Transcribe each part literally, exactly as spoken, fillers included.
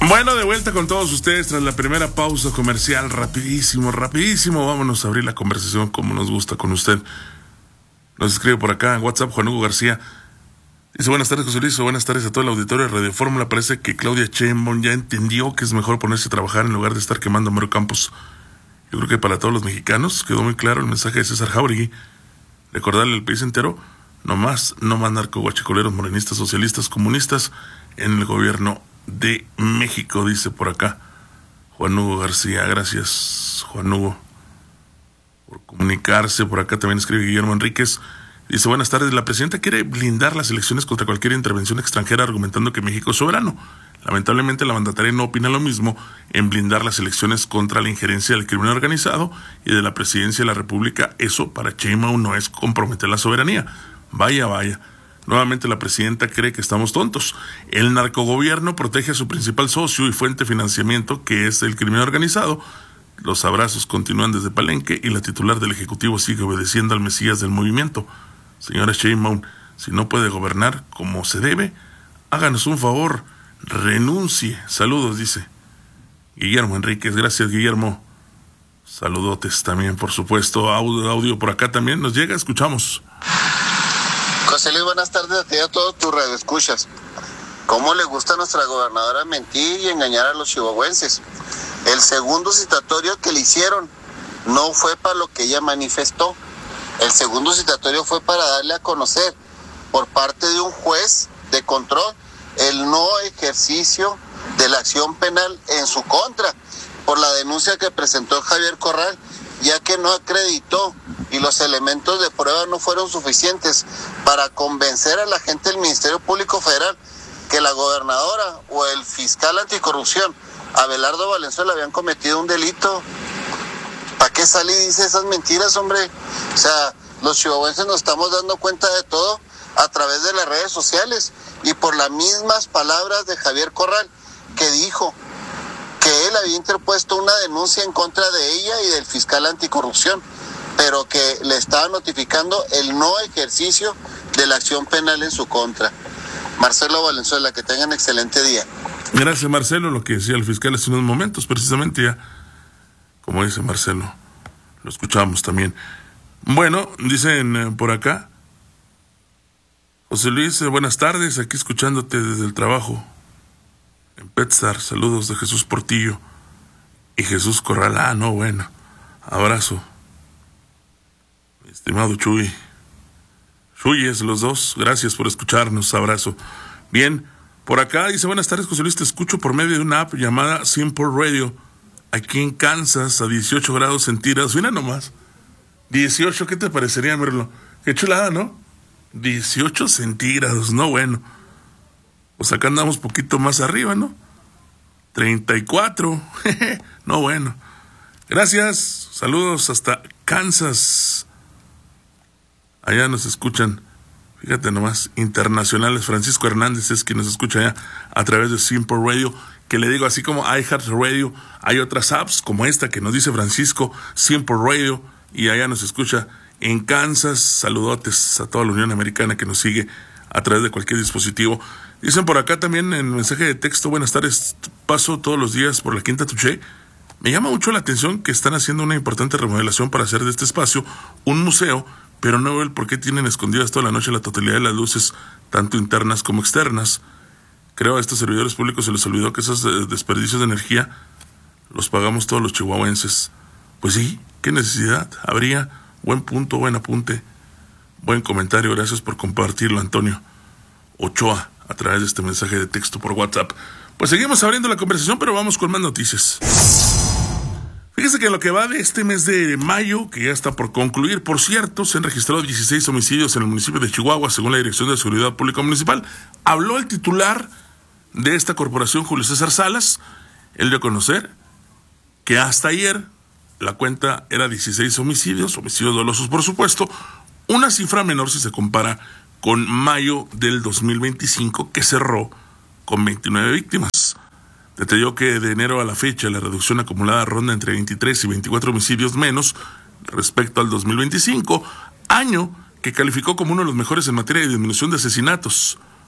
Bueno, de vuelta con todos ustedes tras la primera pausa comercial. Rapidísimo, rapidísimo. Vámonos a abrir la conversación como nos gusta con usted. Nos escribe por acá en WhatsApp Juan Hugo García. Dice, buenas tardes, José Luis. Buenas tardes a todo el auditorio de Radio Fórmula. Parece que Claudia Sheinbaum ya entendió que es mejor ponerse a trabajar en lugar de estar quemando a Mario Campos. Yo creo que para todos los mexicanos quedó muy claro el mensaje de César Jauregui. Recordarle al país entero, no más, no más narcoguachicoleros, morenistas, socialistas, comunistas en el gobierno de México, dice por acá Juan Hugo García. Gracias, Juan Hugo, por comunicarse. Por acá también escribe Guillermo Enríquez. Dice, buenas tardes, la presidenta quiere blindar las elecciones contra cualquier intervención extranjera argumentando que México es soberano. Lamentablemente la mandataria no opina lo mismo en blindar las elecciones contra la injerencia del crimen organizado y de la presidencia de la República. Eso para Sheinbaum no es comprometer la soberanía. Vaya, vaya. Nuevamente la presidenta cree que estamos tontos. El narcogobierno protege a su principal socio y fuente de financiamiento, que es el crimen organizado. Los abrazos continúan desde Palenque y la titular del Ejecutivo sigue obedeciendo al Mesías del movimiento. Señora Sheinbaum, si no puede gobernar como se debe, háganos un favor, renuncie. Saludos, dice Guillermo Enríquez. Gracias, Guillermo. Saludotes también, por supuesto. Audio, audio por acá también nos llega, escuchamos. José Luis, buenas tardes a ti y a todos tus radioescuchas. ¿Cómo le gusta a nuestra gobernadora mentir y engañar a los chihuahuenses? El segundo citatorio que le hicieron no fue para lo que ella manifestó. El segundo citatorio fue para darle a conocer por parte de un juez de control el no ejercicio de la acción penal en su contra por la denuncia que presentó Javier Corral, ya que no acreditó y los elementos de prueba no fueron suficientes para convencer a la gente del Ministerio Público Federal que la gobernadora o el fiscal anticorrupción, Abelardo Valenzuela, habían cometido un delito. ¿Para qué sale y dice esas mentiras, hombre? O sea, los chihuahuenses nos estamos dando cuenta de todo a través de las redes sociales y por las mismas palabras de Javier Corral, que dijo que él había interpuesto una denuncia en contra de ella y del fiscal anticorrupción, pero que le estaba notificando el no ejercicio de la acción penal en su contra. Marcelo Valenzuela, que tengan excelente día. Gracias, Marcelo. Lo que decía el fiscal hace unos momentos, precisamente ya, como dice Marcelo, lo escuchamos también. Bueno, dicen eh, por acá, José Luis, eh, buenas tardes, aquí escuchándote desde el trabajo en Petstar. Saludos de Jesús Portillo y Jesús Corral. Ah, no, bueno, abrazo, mi estimado Chuy. Chuyes los dos, gracias por escucharnos, abrazo. Bien, por acá dice, buenas tardes, José Luis, te escucho por medio de una app llamada Simple Radio, aquí en Kansas, a dieciocho grados centígrados. Mira nomás, dieciocho, ¿qué te parecería, Merlo? Qué chulada, ¿no? dieciocho centígrados, no, bueno. Pues acá andamos poquito más arriba, ¿no? treinta y cuatro, no, bueno. Gracias, saludos hasta Kansas. Allá nos escuchan, fíjate nomás, internacionales. Francisco Hernández es quien nos escucha allá a través de Simple Radio, que le digo, así como iHeartRadio, hay otras apps como esta que nos dice Francisco, Simple Radio, y allá nos escucha en Kansas. Saludotes a toda la Unión Americana que nos sigue a través de cualquier dispositivo. Dicen por acá también en mensaje de texto, buenas tardes, paso todos los días por la Quinta Tuché. Me llama mucho la atención que están haciendo una importante remodelación para hacer de este espacio un museo, pero no veo el por qué tienen escondidas toda la noche la totalidad de las luces, tanto internas como externas. Creo a estos servidores públicos se les olvidó que esos desperdicios de energía los pagamos todos los chihuahuenses. Pues sí, qué necesidad habría. Buen punto, buen apunte, buen comentario. Gracias por compartirlo, Antonio Ochoa, a través de este mensaje de texto por WhatsApp. Pues seguimos abriendo la conversación, pero vamos con más noticias. Fíjese que en lo que va de este mes de mayo, que ya está por concluir, por cierto, se han registrado dieciséis homicidios en el municipio de Chihuahua, según la Dirección de Seguridad Pública Municipal. Habló el titular de esta corporación, Julio César Salas. Él dio a conocer que hasta ayer la cuenta era dieciséis homicidios, homicidios dolosos por supuesto, una cifra menor si se compara con mayo del dos mil veinticinco, que cerró con veintinueve víctimas. Detalló que de enero a la fecha la reducción acumulada ronda entre veintitrés y veinticuatro homicidios menos respecto al dos mil veinticinco, año que calificó como uno de los mejores en materia de disminución de asesinatos.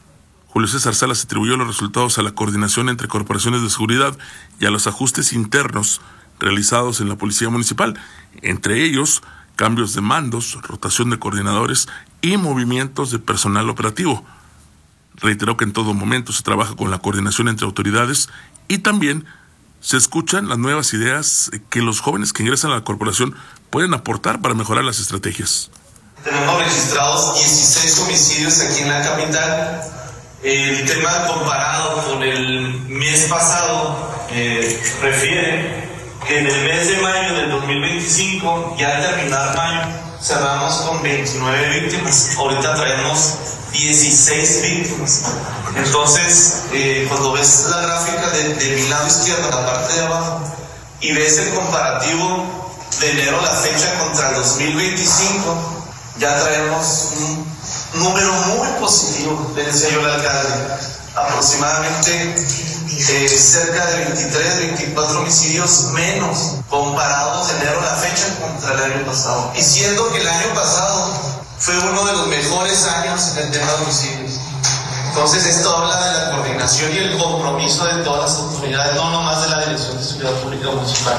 Julio César Salas atribuyó los resultados a la coordinación entre corporaciones de seguridad y a los ajustes internos realizados en la Policía Municipal, entre ellos cambios de mandos, rotación de coordinadores y movimientos de personal operativo. Reiteró que en todo momento se trabaja con la coordinación entre autoridades y también se escuchan las nuevas ideas que los jóvenes que ingresan a la corporación pueden aportar para mejorar las estrategias. Tenemos registrados dieciséis homicidios aquí en la capital. El tema comparado con el mes pasado eh, refiere que en el mes de mayo del dos mil veinticinco, ya al terminar mayo, cerramos con veintinueve víctimas. Ahorita traemos dieciséis víctimas. Entonces, eh, cuando ves la gráfica de, de mi lado izquierdo, la parte de abajo, y ves el comparativo de enero a la fecha contra el dos mil veinticinco, ya traemos un número muy positivo, le decía yo al alcalde. Aproximadamente eh, cerca de veintitrés, veinticuatro homicidios menos comparados de enero a la fecha contra el año pasado. Y siendo que el año pasado fue uno de los mejores años en el tema de homicidios. Entonces esto habla de la coordinación y el compromiso de todas las autoridades, no nomás de la Dirección de Seguridad Pública Municipal.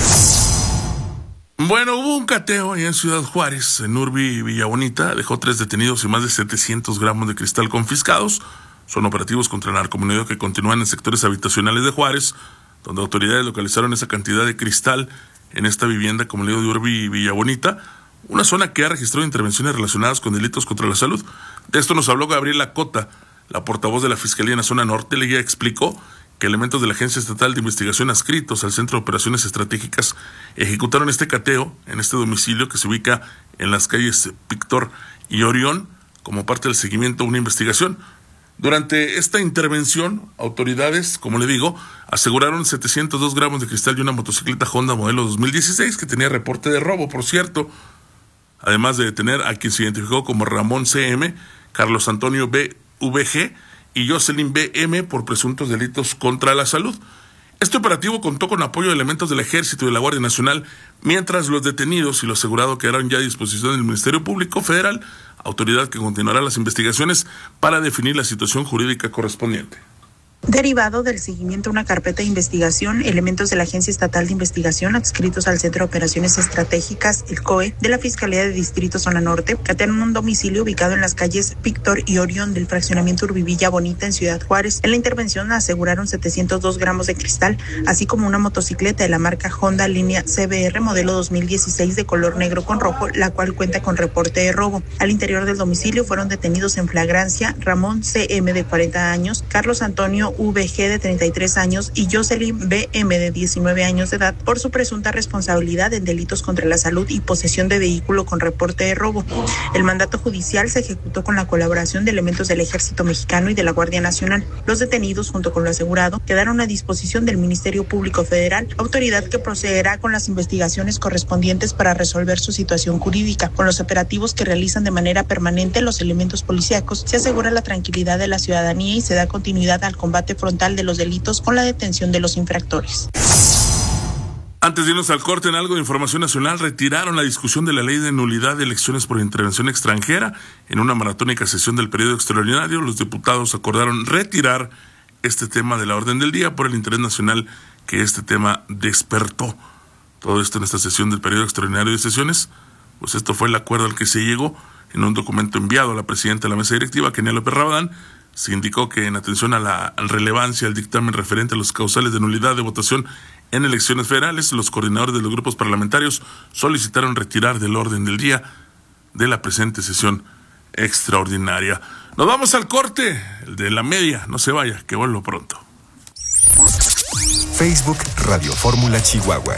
Bueno, hubo un cateo allá en Ciudad Juárez, en Urbi y Villabonita, dejó tres detenidos y más de setecientos gramos de cristal confiscados. Son operativos contra el narcomenudeo que continúan en sectores habitacionales de Juárez, donde autoridades localizaron esa cantidad de cristal en esta vivienda, como le digo, de Urbi y Villabonita, una zona que ha registrado intervenciones relacionadas con delitos contra la salud. De esto nos habló Gabriela Cota, la portavoz de la Fiscalía en la zona norte. Ella explicó que elementos de la Agencia Estatal de Investigación adscritos al Centro de Operaciones Estratégicas ejecutaron este cateo en este domicilio que se ubica en las calles Pictor y Orión como parte del seguimiento a una investigación. Durante esta intervención, autoridades, como le digo, aseguraron setecientos dos gramos de cristal y una motocicleta Honda modelo dos mil dieciséis que tenía reporte de robo, por cierto, además de detener a quien se identificó como Ramón C M, Carlos Antonio B V G y Jocelyn B M por presuntos delitos contra la salud. Este operativo contó con apoyo de elementos del Ejército y de la Guardia Nacional, mientras los detenidos y lo asegurado quedaron ya a disposición del Ministerio Público Federal, autoridad que continuará las investigaciones para definir la situación jurídica correspondiente. Derivado del seguimiento a una carpeta de investigación, elementos de la Agencia Estatal de Investigación adscritos al Centro de Operaciones Estratégicas, el C O E, de la Fiscalía de Distrito Zona Norte, catearon un domicilio ubicado en las calles Pictor y Orión del fraccionamiento Urbivilla Bonita en Ciudad Juárez. En la intervención aseguraron setecientos dos gramos de cristal, así como una motocicleta de la marca Honda línea C B R modelo dos mil dieciséis de color negro con rojo, la cual cuenta con reporte de robo. Al interior del domicilio fueron detenidos en flagrancia Ramón C M de cuarenta años, Carlos Antonio V G de treinta y tres años y Jocelyn B M de diecinueve años de edad por su presunta responsabilidad en delitos contra la salud y posesión de vehículo con reporte de robo. El mandato judicial se ejecutó con la colaboración de elementos del Ejército Mexicano y de la Guardia Nacional. Los detenidos, junto con lo asegurado, quedaron a disposición del Ministerio Público Federal, autoridad que procederá con las investigaciones correspondientes para resolver su situación jurídica. Con los operativos que realizan de manera permanente los elementos policíacos, se asegura la tranquilidad de la ciudadanía y se da continuidad al combate frontal de los delitos con la detención de los infractores. Antes de irnos al corte, en algo de información nacional, retiraron la discusión de la ley de nulidad de elecciones por intervención extranjera. En una maratónica sesión del periodo extraordinario, los diputados acordaron retirar este tema de la orden del día por el interés nacional que este tema despertó. Todo esto en esta sesión del periodo extraordinario de sesiones, pues esto fue el acuerdo al que se llegó en un documento enviado a la presidenta de la mesa directiva, Kenia López Rabadán. Se indicó que en atención a la relevancia del dictamen referente a los causales de nulidad de votación en elecciones federales, los coordinadores de los grupos parlamentarios solicitaron retirar del orden del día de la presente sesión extraordinaria. Nos vamos al corte, el de la media, no se vaya, que vuelvo pronto. Facebook Radio Fórmula Chihuahua.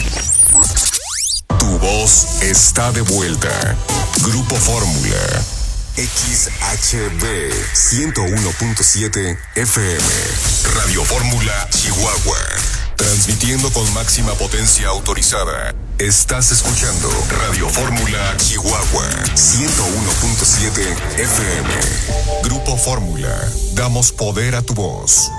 Tu voz está de vuelta. Grupo Fórmula. X H B ciento uno punto siete F M. Radio Fórmula Chihuahua. Transmitiendo con máxima potencia autorizada. Estás escuchando Radio Fórmula Chihuahua ciento uno punto siete F M. Grupo Fórmula. Damos poder a tu voz.